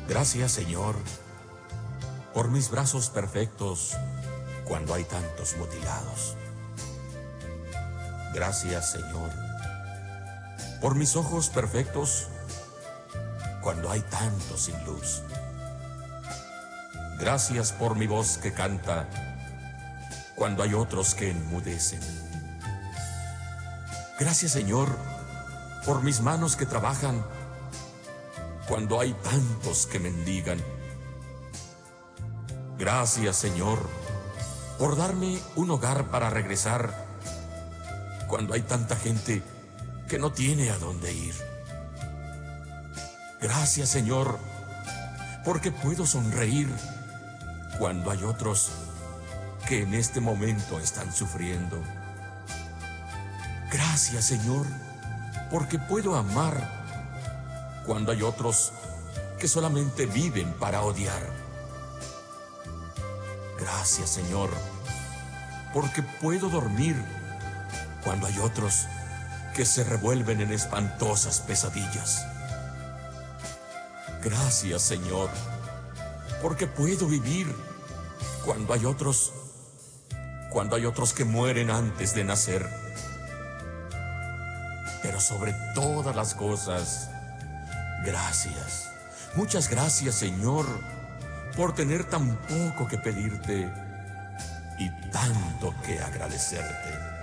Gracias, Señor, por mis brazos perfectos cuando hay tantos mutilados. Gracias, Señor, por mis ojos perfectos cuando hay tantos sin luz. Gracias por mi voz que canta cuando hay otros que enmudecen. Gracias, Señor, por mis manos que trabajan cuando hay tantos que mendigan. Gracias, Señor, por darme un hogar para regresar cuando hay tanta gente que no tiene a dónde ir. Gracias, Señor, porque puedo sonreír cuando hay otros que en este momento están sufriendo. Gracias, Señor, porque puedo amar cuando hay otros que solamente viven para odiar. Gracias, Señor, porque puedo dormir cuando hay otros que se revuelven en espantosas pesadillas. Gracias, Señor, porque puedo vivir cuando hay otros que mueren antes de nacer. Pero sobre todas las cosas, gracias, muchas gracias, Señor, por tener tan poco que pedirte y tanto que agradecerte.